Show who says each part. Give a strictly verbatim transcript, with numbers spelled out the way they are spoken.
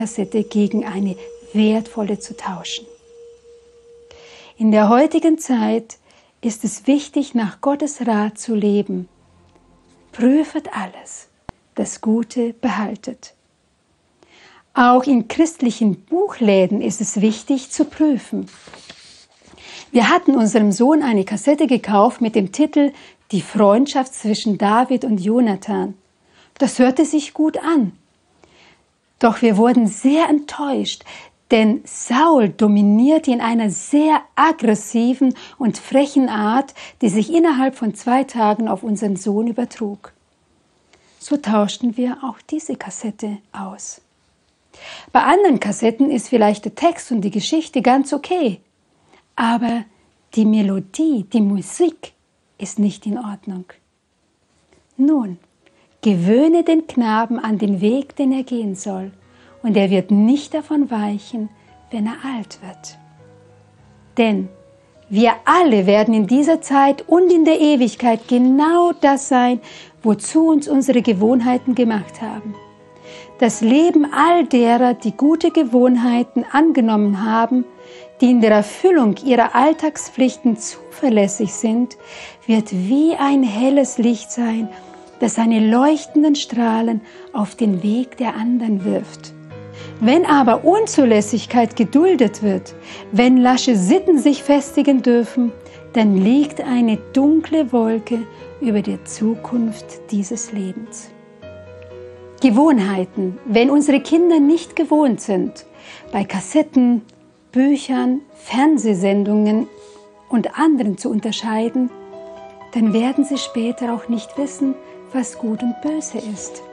Speaker 1: Kassette gegen eine wertvolle zu tauschen. In der heutigen Zeit ist es wichtig, nach Gottes Rat zu leben. Prüfet alles, das Gute behaltet. Auch in christlichen Buchläden ist es wichtig zu prüfen. Wir hatten unserem Sohn eine Kassette gekauft mit dem Titel Die Freundschaft zwischen David und Jonathan. Das hörte sich gut an. Doch wir wurden sehr enttäuscht, denn Saul dominierte in einer sehr aggressiven und frechen Art, die sich innerhalb von zwei Tagen auf unseren Sohn übertrug. So tauschten wir auch diese Kassette aus. Bei anderen Kassetten ist vielleicht der Text und die Geschichte ganz okay, aber die Melodie, die Musik ist nicht in Ordnung. Nun, gewöhne den Knaben an den Weg, den er gehen soll, und er wird nicht davon weichen, wenn er alt wird. Denn wir alle werden in dieser Zeit und in der Ewigkeit genau das sein, wozu uns unsere Gewohnheiten gemacht haben. Das Leben all derer, die gute Gewohnheiten angenommen haben, die in der Erfüllung ihrer Alltagspflichten zuverlässig sind, wird wie ein helles Licht sein, das seine leuchtenden Strahlen auf den Weg der anderen wirft. Wenn aber Unzulässigkeit geduldet wird, wenn lasche Sitten sich festigen dürfen, dann liegt eine dunkle Wolke über der Zukunft dieses Lebens. Gewohnheiten, wenn unsere Kinder nicht gewohnt sind, bei Kassetten, Büchern, Fernsehsendungen und anderen zu unterscheiden, dann werden sie später auch nicht wissen, was gut und böse ist.